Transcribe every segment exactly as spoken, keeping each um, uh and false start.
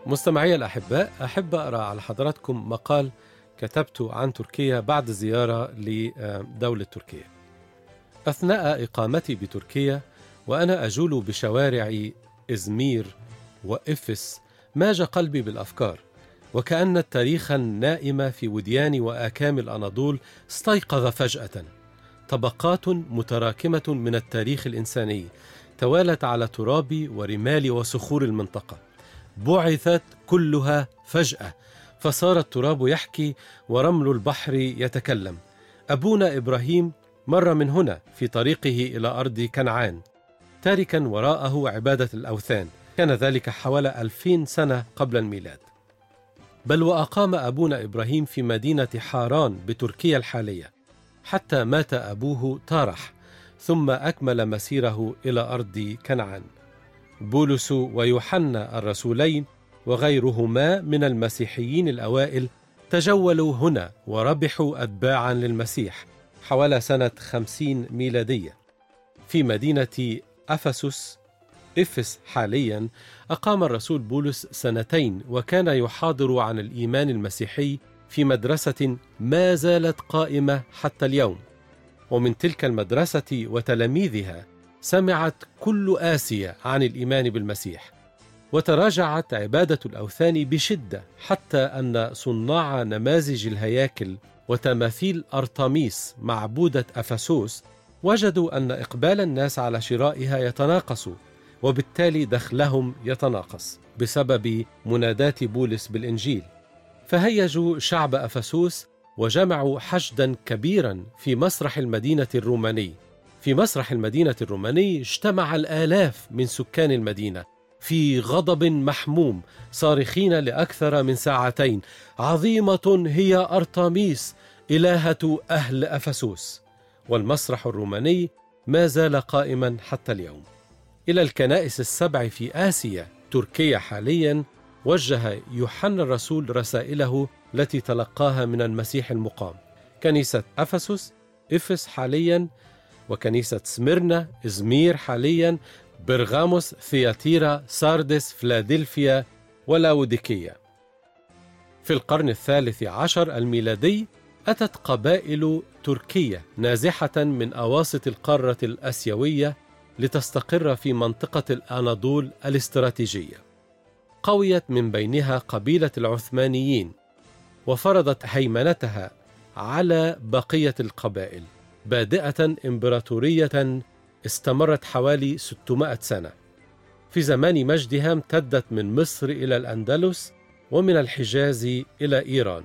مستمعي الأحباء، أحب أقرأ على حضراتكم مقال كتبته عن تركيا بعد زيارة لدولة تركيا. أثناء إقامتي بتركيا وأنا أجول بشوارع إزمير وإفس ماج قلبي بالأفكار، وكأن التاريخ النائم في وديان وآكام الأناضول استيقظ فجأة. طبقات متراكمة من التاريخ الإنساني توالت على تراب ورمال وصخور المنطقة، بعثت كلها فجأة، فصار التراب يحكي ورمل البحر يتكلم. أبونا إبراهيم مر من هنا في طريقه إلى أرض كنعان، تاركا وراءه عبادة الأوثان. كان ذلك حوالي ألفين سنة قبل الميلاد. بل وأقام أبونا إبراهيم في مدينة حاران بتركيا الحالية حتى مات أبوه تارح، ثم أكمل مسيره إلى أرض كنعان. بولس ويوحنا الرسولين وغيرهما من المسيحيين الأوائل تجولوا هنا وربحوا أتباعا للمسيح حوالي سنة خمسين ميلادية. في مدينة أفسس إفس حاليا أقام الرسول بولس سنتين، وكان يحاضر عن الإيمان المسيحي في مدرسة ما زالت قائمة حتى اليوم. ومن تلك المدرسة وتلاميذها سمعت كل آسيا عن الإيمان بالمسيح، وتراجعت عبادة الأوثان بشدة، حتى أن صناع نماذج الهياكل وتماثيل أرطميس معبودة أفسوس وجدوا أن إقبال الناس على شرائها يتناقص، وبالتالي دخلهم يتناقص بسبب منادات بولس بالإنجيل. فهيجوا شعب أفسوس وجمعوا حشدا كبيرا في مسرح المدينة الروماني. في مسرح المدينة الروماني اجتمع الآلاف من سكان المدينة في غضب محموم، صارخين لأكثر من ساعتين: عظيمة هي أرطميس إلهة أهل أفسوس. والمسرح الروماني ما زال قائما حتى اليوم. إلى الكنائس السبع في آسيا تركيا حاليا وجه يوحنا الرسول رسائله التي تلقاها من المسيح المقام: كنيسة أفسس، إفس حاليا، وكنيسة سميرنا، إزمير حاليا، برغاموس، ثياتيرا، ساردس، فلادلفيا، ولاوديكية. في القرن الثالث عشر الميلادي أتت قبائل تركية نازحة من أواسط القارة الآسيوية لتستقر في منطقة الأناضول الاستراتيجية. قويت من بينها قبيلة العثمانيين وفرضت هيمنتها على بقية القبائل، بادئة إمبراطورية استمرت حوالي ستمائة سنة. في زمان مجدها امتدت من مصر إلى الأندلس ومن الحجاز إلى إيران.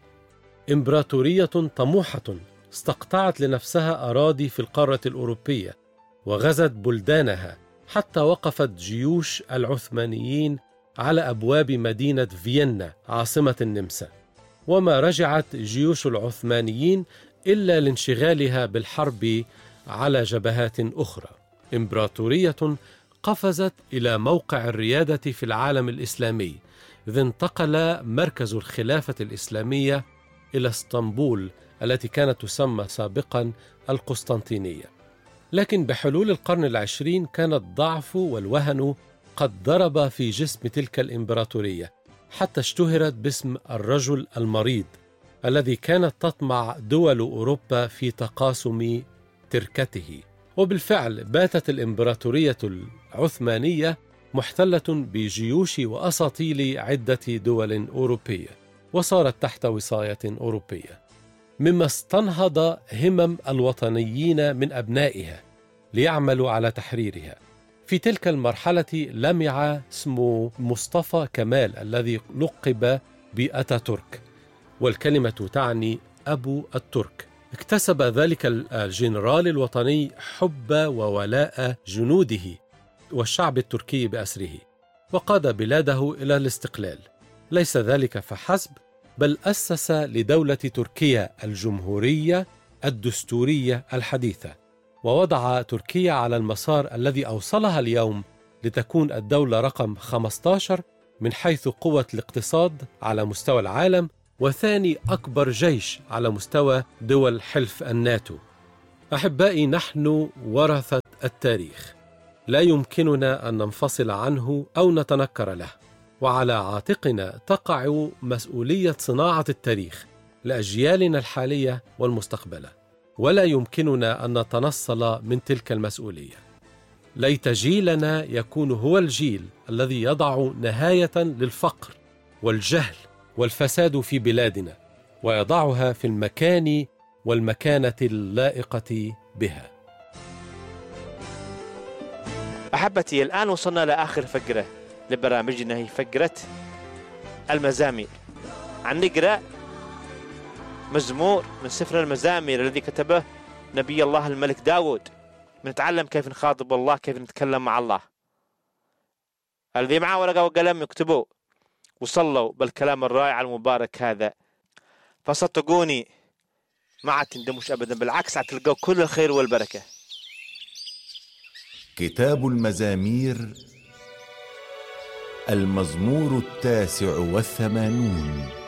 إمبراطورية طموحة استقطعت لنفسها أراضي في القارة الأوروبية وغزت بلدانها، حتى وقفت جيوش العثمانيين على أبواب مدينة فيينا عاصمة النمسا، وما رجعت جيوش العثمانيين إلا لانشغالها بالحرب على جبهات أخرى. إمبراطورية قفزت إلى موقع الريادة في العالم الإسلامي، إذ انتقل مركز الخلافة الإسلامية إلى اسطنبول التي كانت تسمى سابقا القسطنطينية. لكن بحلول القرن العشرين كان الضعف والوهن قد ضرب في جسم تلك الإمبراطورية، حتى اشتهرت باسم الرجل المريض الذي كانت تطمع دول أوروبا في تقاسم تركته. وبالفعل باتت الإمبراطورية العثمانية محتلة بجيوش وأساطيل عدة دول أوروبية، وصارت تحت وصاية أوروبية، مما استنهض همم الوطنيين من أبنائها ليعملوا على تحريرها. في تلك المرحلة لمع اسم مصطفى كمال الذي لقب بأتاتورك، والكلمة تعني أبو الترك. اكتسب ذلك الجنرال الوطني حب وولاء جنوده والشعب التركي بأسره، وقاد بلاده إلى الاستقلال. ليس ذلك فحسب، بل أسس لدولة تركيا الجمهورية الدستورية الحديثة، ووضع تركيا على المسار الذي أوصلها اليوم لتكون الدولة رقم خمسة عشر من حيث قوة الاقتصاد على مستوى العالم، وثاني أكبر جيش على مستوى دول حلف الناتو. أحبائي، نحن ورثة التاريخ، لا يمكننا أن ننفصل عنه أو نتنكر له، وعلى عاتقنا تقع مسؤولية صناعة التاريخ لأجيالنا الحالية والمستقبلة، ولا يمكننا أن نتنصل من تلك المسؤولية. ليت جيلنا يكون هو الجيل الذي يضع نهاية للفقر والجهل والفساد في بلادنا، ويضعها في المكان والمكانة اللائقة بها. أحبتي، الآن وصلنا لآخر فقرة لبرامجنا، هي فقرة المزامير. عن نقرأ مزمور من سفر المزامير الذي كتبه نبي الله الملك داود. نتعلم كيف نخاطب الله، كيف نتكلم مع الله. الذي معه ورقة وقلم يكتبوا وصلوا بالكلام الرائع المبارك هذا، فصدقوني ما تندموش أبدا، بالعكس هتلقوا كل الخير والبركة. كتاب المزامير، المزمور التاسع والثمانون.